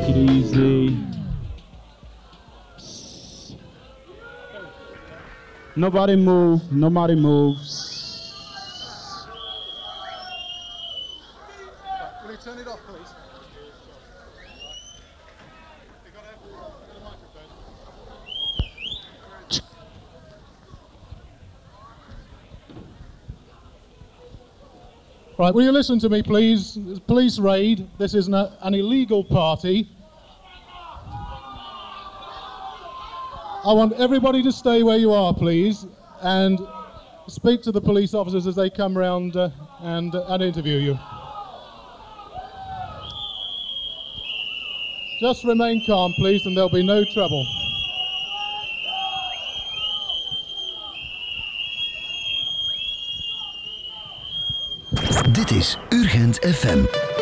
Take it easy. Nobody move. Nobody moves. Will you turn it off, please? Right, will you listen to me, please? Police raid. This is an illegal party. I want everybody to stay where you are, please, and speak to the police officers as they come round and interview you. Just remain calm, please, and there'll be no trouble. Dit is Urgent FM.